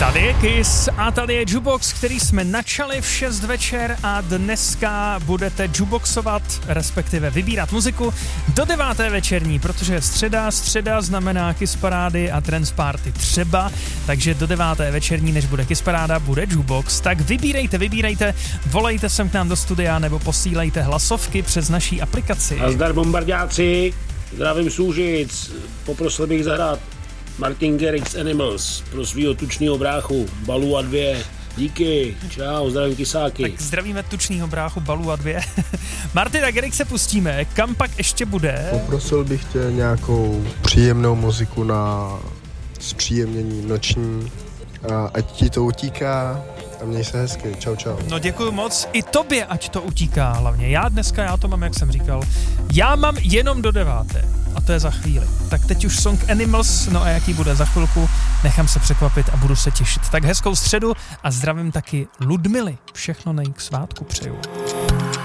Tady je Kiss a tady je Jukebox, který jsme načali v 6 večer a dneska budete jukeboxovat, respektive vybírat muziku do 9. večerní, protože je středa znamená Kiss parády a Trance Party třeba, takže do 9. večerní, než bude Kiss paráda, bude Jukebox. Tak vybírejte, volejte sem k nám do studia nebo posílejte hlasovky přes naší aplikaci. A zdar bombardáci, zdravím z Úžic, poprosil bych zahrát Martin Garrix Animals pro svýho tučnýho bráchu Balu a 2. Díky, čau, zdravím Kisáky. Tak zdravíme tučnýho bráchu Balu a 2. Martina Garrixe pustíme, kam pak ještě bude? Poprosil bych tě nějakou příjemnou muziku na zpříjemnění noční, a ať ti to utíká a měj se hezky, čau. No děkuju moc, i tobě ať to utíká hlavně. Já to mám, jak jsem říkal, já mám jenom do 9. A to je za chvíli. Tak teď už song Animals, no a jaký bude za chvilku, nechám se překvapit a budu se těšit. Tak hezkou středu a zdravím taky Ludmily. Všechno na jejich svátku přeju.